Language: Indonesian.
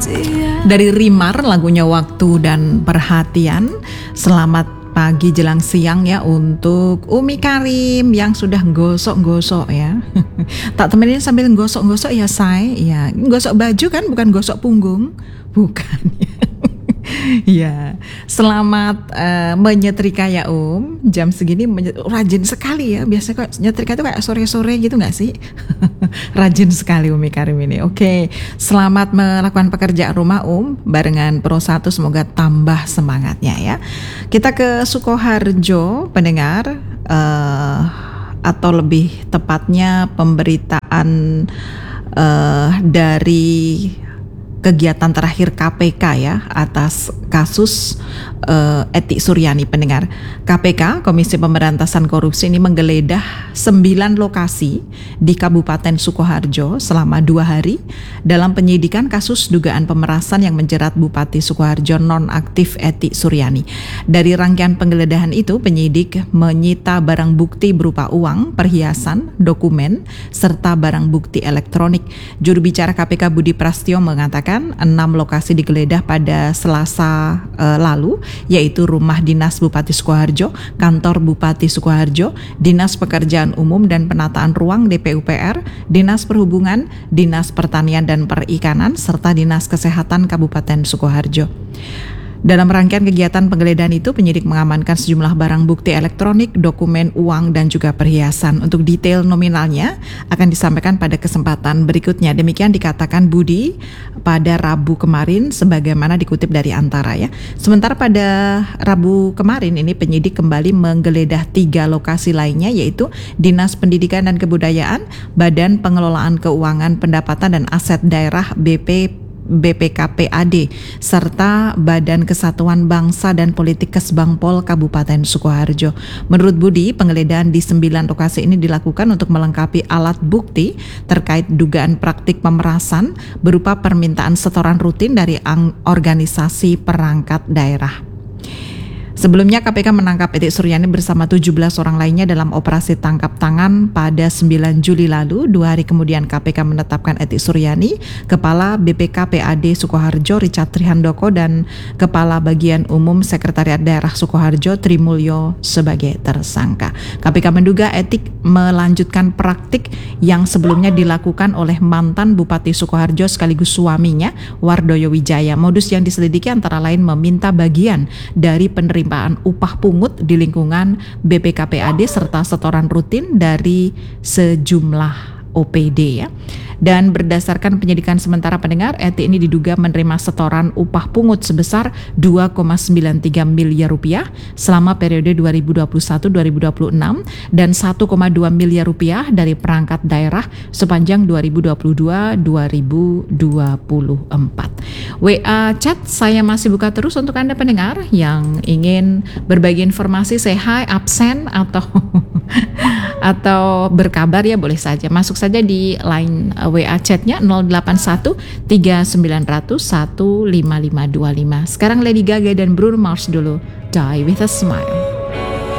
Dari Rimar lagunya Waktu dan Perhatian. Selamat pagi jelang siang ya untuk Umi Karim yang sudah gosok-gosok ya. Tak temenin sambil gosok-gosok ya say. Ya, gosok baju kan, bukan gosok punggung. Bukan ya. Ya, selamat menyetrika ya Jam segini rajin sekali ya. Biasanya kok nyetrika itu kayak sore-sore gitu gak sih? Rajin sekali Umi Karim ini. Oke, selamat melakukan pekerjaan rumah barengan Pro 1, semoga tambah semangatnya ya. Kita ke Sukoharjo pendengar, atau lebih tepatnya pemberitaan dari kegiatan terakhir KPK ya atas kasus Eti Suryani pendengar. KPK, Komisi Pemberantasan Korupsi ini menggeledah 9 lokasi di Kabupaten Sukoharjo selama 2 hari dalam penyidikan kasus dugaan pemerasan yang menjerat Bupati Sukoharjo nonaktif Eti Suryani. Dari rangkaian penggeledahan itu, penyidik menyita barang bukti berupa uang, perhiasan, dokumen, serta barang bukti elektronik. Juru bicara KPK Budi Prastyo mengatakan 6 lokasi digeledah pada Selasa lalu, yaitu Rumah Dinas Bupati Sukoharjo, Kantor Bupati Sukoharjo, Dinas Pekerjaan Umum dan Penataan Ruang DPUPR, Dinas Perhubungan, Dinas Pertanian dan Perikanan, serta Dinas Kesehatan Kabupaten Sukoharjo. Dalam rangkaian kegiatan penggeledahan itu, penyidik mengamankan sejumlah barang bukti elektronik, dokumen, uang, dan juga perhiasan. Untuk detail nominalnya akan disampaikan pada kesempatan berikutnya. Demikian dikatakan Budi pada Rabu kemarin, sebagaimana dikutip dari Antara ya. Sementara pada Rabu kemarin ini penyidik kembali menggeledah 3 lokasi lainnya, yaitu Dinas Pendidikan dan Kebudayaan, Badan Pengelolaan Keuangan Pendapatan dan Aset Daerah BPKPAD, serta Badan Kesatuan Bangsa dan Politik Kesbangpol Kabupaten Sukoharjo. Menurut Budi, penggeledahan di 9 lokasi ini dilakukan untuk melengkapi alat bukti terkait dugaan praktik pemerasan berupa permintaan setoran rutin dari organisasi perangkat daerah. Sebelumnya KPK menangkap Eti Suryani bersama 17 orang lainnya dalam operasi tangkap tangan pada 9 Juli lalu. 2 hari kemudian KPK menetapkan Eti Suryani, Kepala BPKPAD Sukoharjo Richard Trihandoko, dan Kepala Bagian Umum Sekretariat Daerah Sukoharjo Trimulyo sebagai tersangka. KPK menduga Eti melanjutkan praktik yang sebelumnya dilakukan oleh mantan Bupati Sukoharjo sekaligus suaminya Wardoyo Wijaya. Modus yang diselidiki antara lain meminta bagian dari penerimaan upah pungut di lingkungan BPKPAD serta setoran rutin dari sejumlah OPD ya. Dan berdasarkan penyidikan sementara pendengar, Eti ini diduga menerima setoran upah pungut sebesar 2,93 miliar rupiah selama periode 2021-2026 dan 1,2 miliar rupiah dari perangkat daerah sepanjang 2022-2024. WA chat saya masih buka terus untuk Anda pendengar yang ingin berbagi informasi, say hi, absen atau berkabar ya, boleh saja. Masuk saja di line WA chatnya 081 3900 15525. Sekarang Lady Gaga dan Bruno Mars dulu, Die With A Smile.